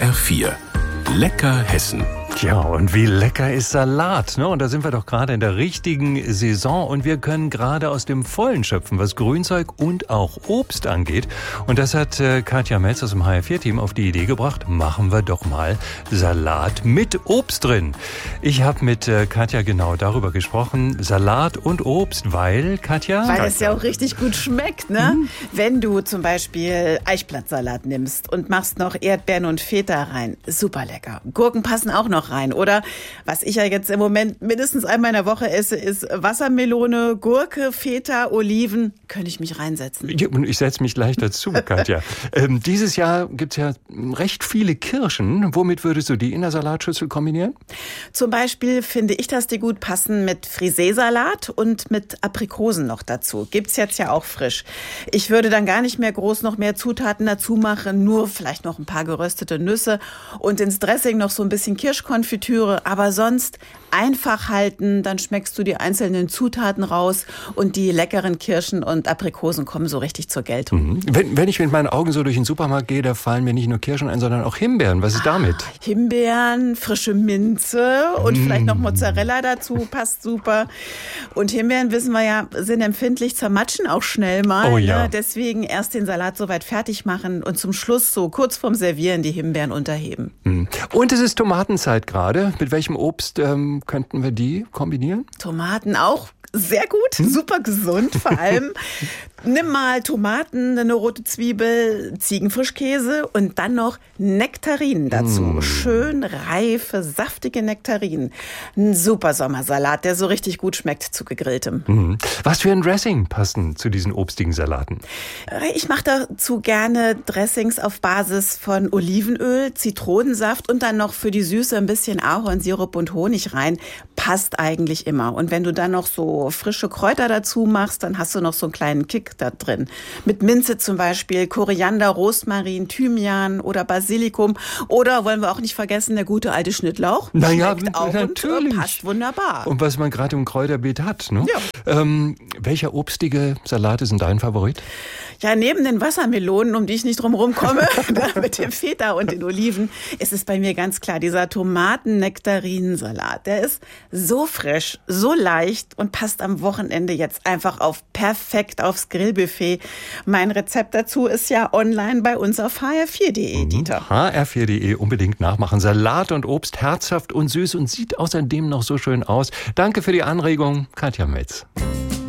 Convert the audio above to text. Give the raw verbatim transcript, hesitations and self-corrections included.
R vier. Lecker Hessen. Ja, und wie lecker ist Salat, ne? Und da sind wir doch gerade in der richtigen Saison und wir können gerade aus dem Vollen schöpfen, was Grünzeug und auch Obst angeht. Und das hat äh, Katja Metz aus dem H R vier Team auf die Idee gebracht, machen wir doch mal Salat mit Obst drin. Ich habe mit äh, Katja genau darüber gesprochen, Salat und Obst, weil, Katja? Weil Katja. es ja auch richtig gut schmeckt, ne? Mhm. Wenn du zum Beispiel Eichblattsalat nimmst und machst noch Erdbeeren und Feta rein, super lecker. Gurken passen auch noch rein. Oder was ich ja jetzt im Moment mindestens einmal in der Woche esse, ist Wassermelone, Gurke, Feta, Oliven. Könnte ich mich reinsetzen. Ja, und ich setze mich gleich dazu, Katja. ähm, dieses Jahr gibt es ja recht viele Kirschen. Womit würdest du die in der Salatschüssel kombinieren? Zum Beispiel finde ich, dass die gut passen mit Friseesalat und mit Aprikosen noch dazu. Gibt's jetzt ja auch frisch. Ich würde dann gar nicht mehr groß noch mehr Zutaten dazu machen, nur vielleicht noch ein paar geröstete Nüsse und ins Dressing noch so ein bisschen Kirschkonfitüre, aber sonst einfach halten, dann schmeckst du die einzelnen Zutaten raus und die leckeren Kirschen und Aprikosen kommen so richtig zur Geltung. Mhm. Wenn, wenn ich mit meinen Augen so durch den Supermarkt gehe, da fallen mir nicht nur Kirschen ein, sondern auch Himbeeren. Was ist ah, damit? Himbeeren, frische Minze und mm. vielleicht noch Mozzarella dazu, passt super. Und Himbeeren, wissen wir ja, sind empfindlich, zermatschen auch schnell mal. Oh ja. Ne? Deswegen erst den Salat soweit fertig machen und zum Schluss so kurz vorm Servieren die Himbeeren unterheben. Mhm. Und es ist Tomatenzeit gerade. Mit welchem Obst ähm, könnten wir die kombinieren? Tomaten auch. Sehr gut, hm? Super gesund vor allem. Nimm mal Tomaten, eine rote Zwiebel, Ziegenfrischkäse und dann noch Nektarinen dazu. Mm. Schön reife, saftige Nektarinen. Ein super Sommersalat, der so richtig gut schmeckt zu gegrilltem. Mm. Was für ein Dressing passen zu diesen obstigen Salaten? Ich mache dazu gerne Dressings auf Basis von Olivenöl, Zitronensaft und dann noch für die Süße ein bisschen Ahornsirup und Honig rein. Passt eigentlich immer. Und wenn du dann noch so frische Kräuter dazu machst, dann hast du noch so einen kleinen Kick da drin. Mit Minze zum Beispiel, Koriander, Rosmarin, Thymian oder Basilikum. Oder wollen wir auch nicht vergessen, der gute alte Schnittlauch. Naja, schmeckt auch natürlich. Und passt wunderbar. Und was man gerade im Kräuterbeet hat, ne? Ja. Ähm, welcher obstige Salat ist denn dein Favorit? Ja, neben den Wassermelonen, um die ich nicht drum rumkomme, mit dem Feta und den Oliven, ist es bei mir ganz klar dieser Tomaten-Nektarinen-Salat. Der ist so frisch, so leicht und passt am Wochenende jetzt einfach auf perfekt aufs Grillbuffet. Mein Rezept dazu ist ja online bei uns auf h r vier punkt d e, Dieter. h r vier punkt d e unbedingt nachmachen. Salat und Obst, herzhaft und süß und sieht außerdem noch so schön aus. Danke für die Anregung, Katja Metz.